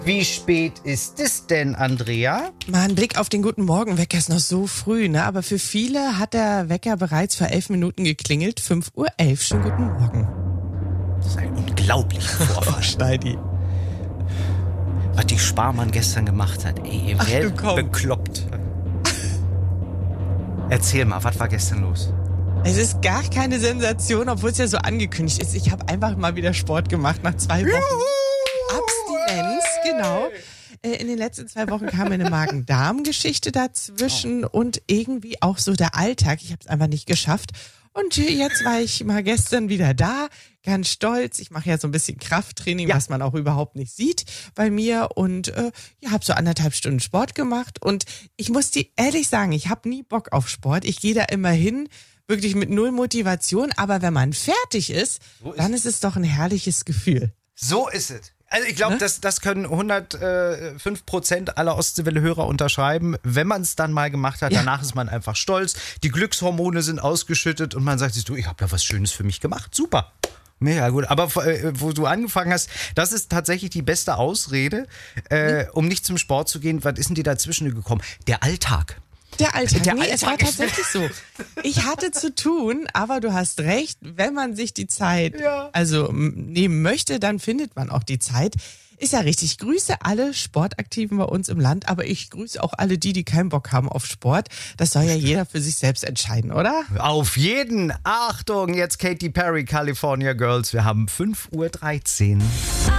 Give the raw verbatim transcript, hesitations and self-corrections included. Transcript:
Wie spät ist es denn, Andrea? Mal ein Blick auf den guten Morgenwecker ist noch so früh, ne? Aber für viele hat der Wecker bereits vor elf Minuten geklingelt. fünf Uhr elf. Schönen guten Morgen. Das ist ein unglaublicher Vorfall. Schneidi. Was die Sparmann gestern gemacht hat. Ey, ihr Ach, werdet du komm. bekloppt. Erzähl mal, was war gestern los? Es ist gar keine Sensation, obwohl es ja so angekündigt ist. Ich habe einfach mal wieder Sport gemacht nach zwei Wochen. Abstinenz, genau. In den letzten zwei Wochen kam eine Magen-Darm-Geschichte dazwischen und irgendwie auch so der Alltag. Ich habe es einfach nicht geschafft. Und jetzt war ich mal gestern wieder da, ganz stolz. Ich mache ja so ein bisschen Krafttraining, ja. was man auch überhaupt nicht sieht bei mir. Und äh, ja, habe so anderthalb Stunden Sport gemacht. Und ich muss dir ehrlich sagen, ich habe nie Bock auf Sport. Ich gehe da immer hin, wirklich mit null Motivation. Aber wenn man fertig ist, so ist dann ist es doch ein herrliches Gefühl. So ist es. Also ich glaube, ne? das, das können hundertfünf Prozent aller Ostseewelle-Hörer unterschreiben. Wenn man es dann mal gemacht hat, ja. danach ist man einfach stolz. Die Glückshormone sind ausgeschüttet und man sagt sich, du, ich habe da was Schönes für mich gemacht. Super. Mega gut. Aber äh, wo du angefangen hast, das ist tatsächlich die beste Ausrede, äh, um nicht zum Sport zu gehen. Was ist denn dir dazwischen gekommen? Der Alltag. Der Alltag. Der nee, Alltag es war tatsächlich so. Ich hatte zu tun, aber du hast recht, wenn man sich die Zeit ja. also nehmen möchte, dann findet man auch die Zeit. Ist ja richtig. Ich grüße alle Sportaktiven bei uns im Land, aber ich grüße auch alle die, die keinen Bock haben auf Sport. Das soll ja jeder für sich selbst entscheiden, oder? Auf jeden. Achtung, jetzt Katy Perry, California Girls. Wir haben fünf Uhr dreizehn.